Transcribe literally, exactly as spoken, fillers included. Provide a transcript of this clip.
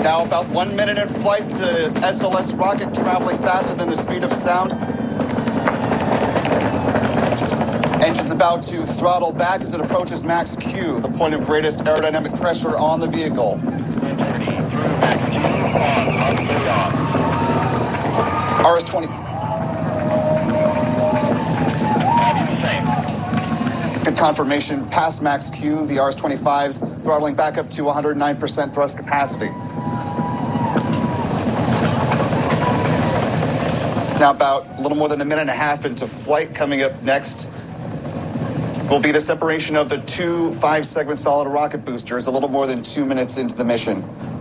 Now about one minute in flight, the S L S rocket traveling faster than the speed of sound. Engine's about to throttle back as it approaches max Q, the point of greatest aerodynamic pressure on the vehicle. R S twenty. Good confirmation past max Q, the R S twenty-fives throttling back up to one hundred nine percent thrust capacity. Now about a little more than a minute and a half into flight. Coming up next will be the separation of the two five-segment solid rocket boosters a little more than two minutes into the mission.